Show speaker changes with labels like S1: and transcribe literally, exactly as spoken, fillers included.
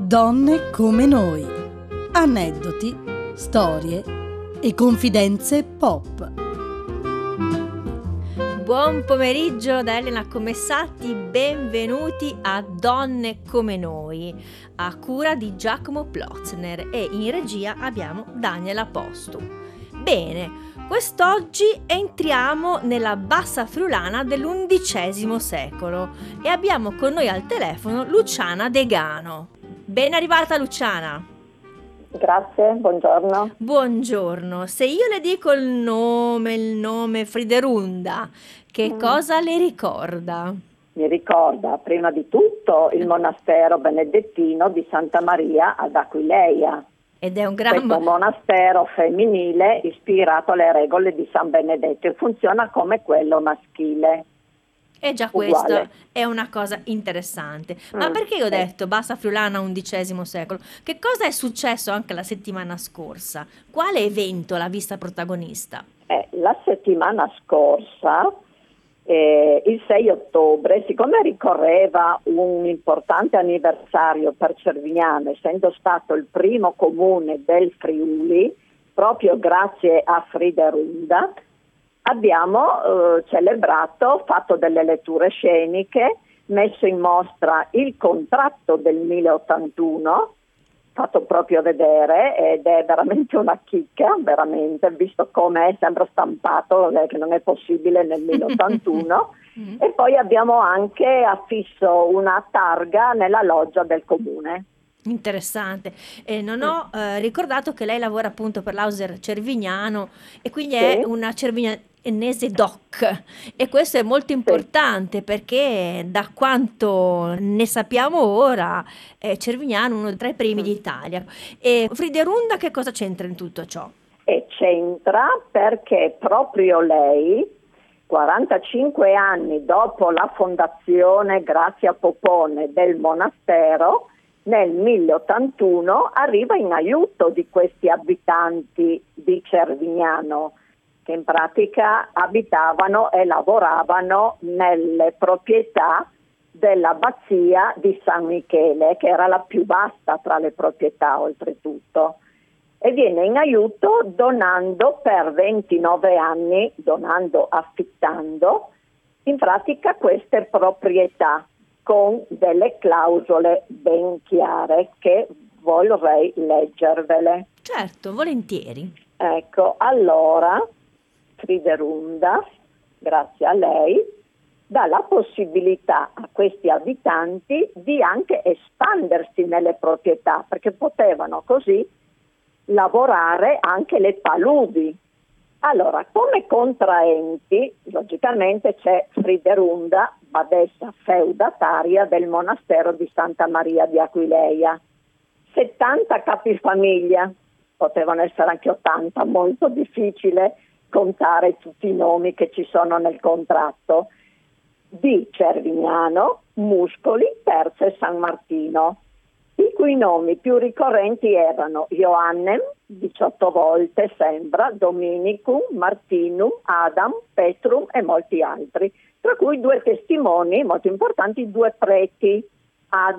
S1: Donne come noi. Aneddoti, storie e confidenze pop.
S2: Buon pomeriggio da Elena Commessati, benvenuti a Donne come noi, a cura di Giacomo Plotzner, e in regia abbiamo Daniela Postu. Bene, quest'oggi entriamo nella Bassa Friulana dell'undicesimo secolo e abbiamo con noi al telefono Luciana Degano. Ben arrivata Luciana!
S3: Grazie, buongiorno.
S2: Buongiorno, se io le dico il nome, il nome Friderunda, che mm. cosa le ricorda?
S3: Mi ricorda prima di tutto il monastero benedettino di Santa Maria ad Aquileia.
S2: Ed è un gran
S3: Questo monastero femminile ispirato alle regole di San Benedetto e funziona come quello maschile.
S2: E già questa è una cosa interessante. Ma mm, perché io ho detto Bassa Friulana undicesimo secolo? Che cosa è successo anche la settimana scorsa? Quale evento l'ha vista protagonista?
S3: Eh, la settimana scorsa, eh, il sei ottobre, siccome ricorreva un importante anniversario per Cervignano, essendo stato il primo comune del Friuli, proprio grazie a Friderunda, abbiamo eh, celebrato, fatto delle letture sceniche, messo in mostra il contratto del milleottantuno, fatto proprio vedere, ed è veramente una chicca, veramente, visto come è sempre stampato, che non è possibile nel milleottantuno. E poi abbiamo anche affisso una targa nella loggia del comune.
S2: Interessante. Eh, non ho eh, ricordato che lei lavora appunto per l'Auser Cervignano e quindi è
S3: Sì.
S2: una cervignanese doc, e questo è molto importante, sì, perché da quanto ne sappiamo ora è Cervignano uno tra i primi mm. d'Italia. E Friderunda che cosa c'entra in tutto ciò?
S3: E c'entra perché proprio lei, quarantacinque anni dopo la fondazione, grazie a Popone, del monastero, nel milleottantuno arriva in aiuto di questi abitanti di Cervignano, che in pratica abitavano e lavoravano nelle proprietà dell'abbazia di San Michele, che era la più vasta tra le proprietà oltretutto, e viene in aiuto donando per ventinove anni, donando, affittando, in pratica queste proprietà, con delle clausole ben chiare che vorrei leggervele.
S2: Certo, volentieri.
S3: Ecco, allora Friderunda, grazie a lei, dà la possibilità a questi abitanti di anche espandersi nelle proprietà, perché potevano così lavorare anche le paludi. Allora, come contraenti, logicamente c'è Friderunda, badessa feudataria del monastero di Santa Maria di Aquileia. settanta capifamiglia, potevano essere anche ottanta, molto difficile contare tutti i nomi che ci sono nel contratto, di Cervignano, Muscoli, Terzo e San Martino, i cui nomi più ricorrenti erano Johannem, diciotto volte sembra, Dominicum, Martinum, Adam, Petrum e molti altri, tra cui due testimoni molto importanti, due preti, Adam